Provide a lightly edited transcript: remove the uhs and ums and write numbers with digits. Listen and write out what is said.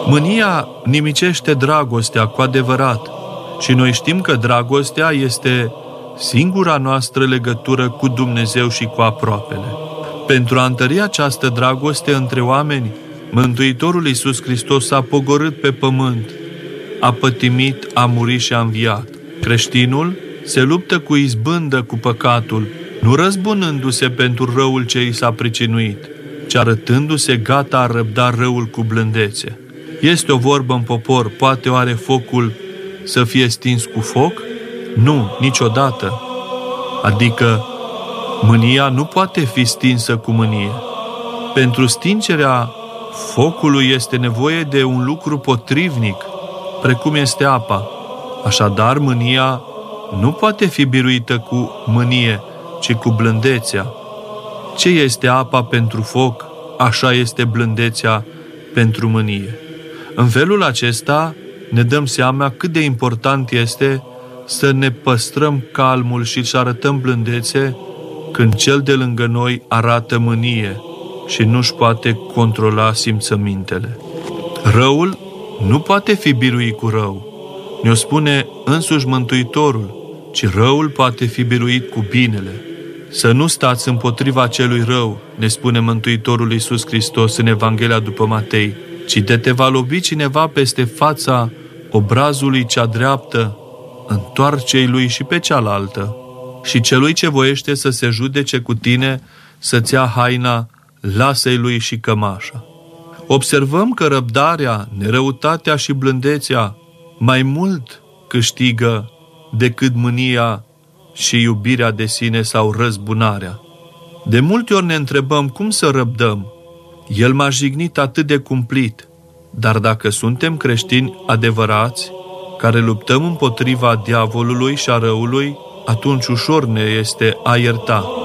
Mânia nimicește dragostea cu adevărat și noi știm că dragostea este singura noastră legătură cu Dumnezeu și cu aproapele. Pentru a întări această dragoste între oameni, Mântuitorul Iisus Hristos s-a pogorât pe pământ, a pătimit, a murit și a înviat. Creștinul se luptă cu izbândă cu păcatul, nu răzbunându-se pentru răul ce i s-a pricinuit, ci arătându-se gata a răbda răul cu blândețe. Este o vorbă în popor, poate oare focul să fie stins cu foc? Nu, niciodată. Adică mânia nu poate fi stinsă cu mânie. Pentru stingerea focului este nevoie de un lucru potrivnic, precum este apa. Așadar, mânia nu poate fi biruită cu mânie, ci cu blândețea. Ce este apa pentru foc, așa este blândețea pentru mânie. În felul acesta ne dăm seama cât de important este să ne păstrăm calmul și să arătăm blândețe când cel de lângă noi arată mânie și nu-și poate controla simțămintele. Răul nu poate fi biruit cu rău. Ne-o spune însuși Mântuitorul, ci răul poate fi biruit cu binele. Să nu stați împotriva celui rău, ne spune Mântuitorul Iisus Hristos în Evanghelia după Matei, ci de te va lovi cineva peste fața obrazului cea dreaptă, întoarce-i lui și pe cealaltă. Și celui ce voiește să se judece cu tine, să-ți ia haina, lasă-i lui și cămașa. Observăm că răbdarea, nerăutatea și blândețea mai mult câștigă decât mânia și iubirea de sine sau răzbunarea. De multe ori ne întrebăm cum să răbdăm. El m-a jignit atât de cumplit, dar dacă suntem creștini adevărați, care luptăm împotriva diavolului și a răului, atunci ușor ne este a ierta.